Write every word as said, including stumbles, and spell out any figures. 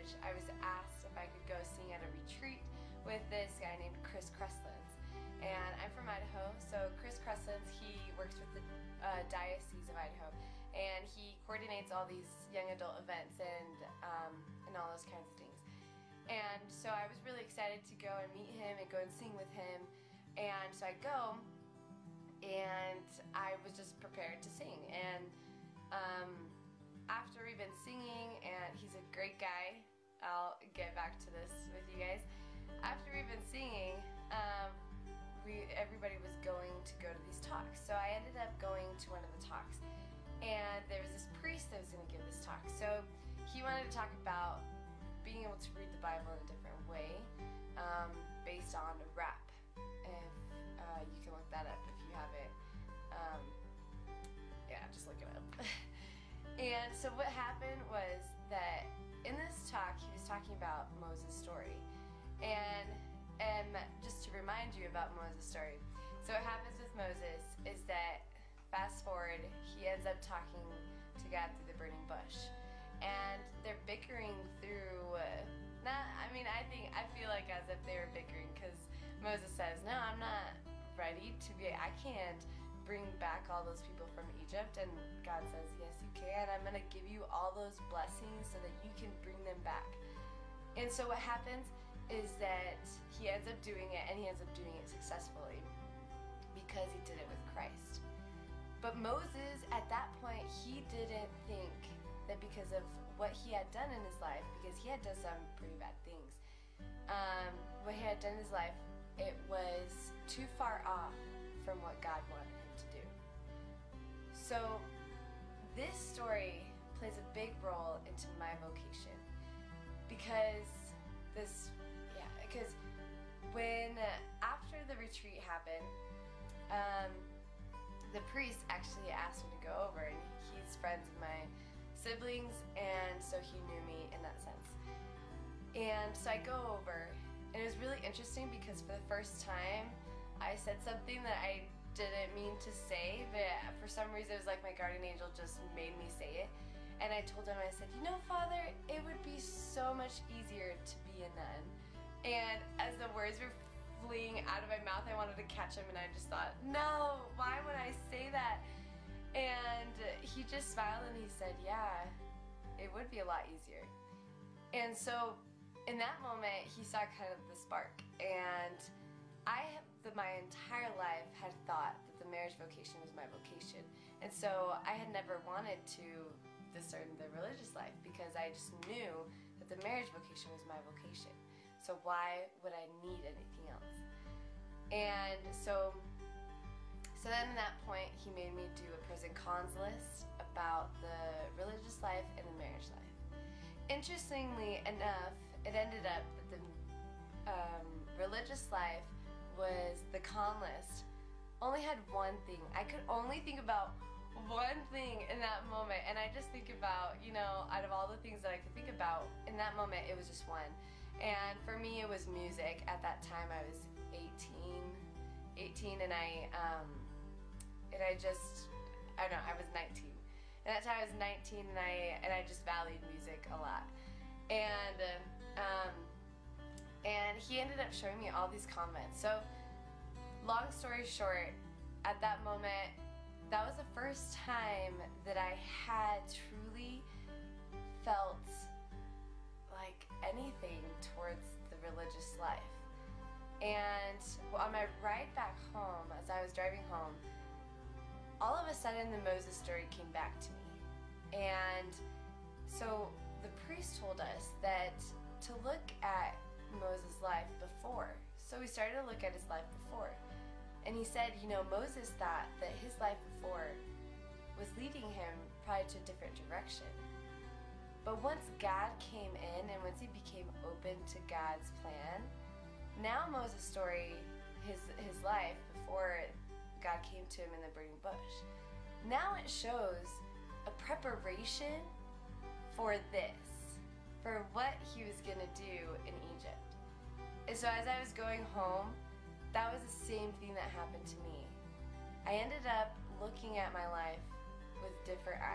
college, I was asked if I could go sing at a retreat with this guy named Chris Kreslins. And I'm from Idaho, so Chris Kreslins, he works with the uh, Diocese of Idaho, and he coordinates all these young adult events and, um, and all those kinds of things. And so I was really excited to go and meet him and go and sing with him. And so I go, and I was just prepared to sing. And um, after we've been singing, and he's a great guy, I'll get back to this with you guys. After we've been singing, um, we, everybody was going to go to these talks. So I ended up going to one of the talks. And there was this priest that was going to give this talk. So he wanted to talk about being able to read the Bible in a different way, um, based on rap. If uh, you can look that up if you haven't. Um, yeah, just look it up. And so what happened was that in this talk, he was talking about Moses' story. And, and just to remind you about Moses' story, so what happens with Moses is that, fast forward, he ends up talking to God through the burning bush. And they're bickering through, uh, not, I mean, I think, I feel like as if they were bickering, because Moses says, no, I'm not ready to be, I can't bring back all those people from Egypt. And God says, yes, you can. I'm going to give you all those blessings so that you can bring them back. And so what happens is that he ends up doing it, and he ends up doing it successfully because he did it with Christ. But Moses, at that point, he didn't think that because of what he had done in his life, because he had done some pretty bad things, um, what he had done in his life, it was too far off from what God wanted him to do. So this story plays a big role into my vocation, because this, yeah, because when, uh, after the retreat happened, um, the priest actually asked me to go over, and he's friends with my siblings, and so he knew me in that sense. And so I go over, and it was really interesting because for the first time I said something that I didn't mean to say, but for some reason it was like my guardian angel just made me say it. And I told him, I said, you know, Father, it would be so much easier to be a nun. And as the words were fleeing out of my mouth, I wanted to catch him, and I just thought, no, why would I say that? And he just smiled and he said, yeah, it would be a lot easier. And so in that moment, he saw kind of the spark. And I, the, my entire life, had thought that the marriage vocation was my vocation. And so I had never wanted to discern the religious life, because I just knew that the marriage vocation was my vocation. So why would I need anything else? And so So then at that point, he made me do a pros and cons list about the religious life and the marriage life. Interestingly enough, it ended up that the um, religious life was, the con list only had one thing. I could only think about one thing in that moment, and I just think about, you know, out of all the things that I could think about, in that moment it was just one. And for me it was music. At that time I was eighteen, eighteen, and I, um, and I just, I don't know, I was nineteen. And at that time I was nineteen, and I, and I just valued music a lot. And, um, and he ended up showing me all these comments. So, long story short, at that moment, that was the first time that I had truly felt like anything towards the religious life. And on my ride back home, as I was driving home, all of a sudden the Moses story came back to me. And so the priest told us that to look at Moses' life before. So we started to look at his life before. And he said, you know, Moses thought that his life before was leading him probably to a different direction. But once God came in, and once he became open to God's plan, now Moses' story, his, his life before God came to him in the burning bush, now it shows a preparation for this, for what he was going to do in Egypt. And so as I was going home, that was the same thing that happened to me. I ended up looking at my life with different